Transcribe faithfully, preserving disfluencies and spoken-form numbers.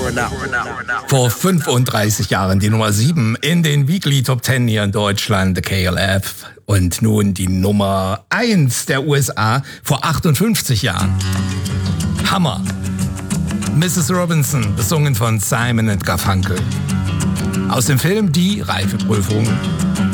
Vor fünfunddreißig Jahren die Nummer sieben in den Weekly Top Ten hier in Deutschland, The K L F. Und nun die Nummer eins der U S A vor achtundfünfzig Jahren. Hammer. Missus Robinson, besungen von Simon and Garfunkel. Aus dem Film Die Reifeprüfung.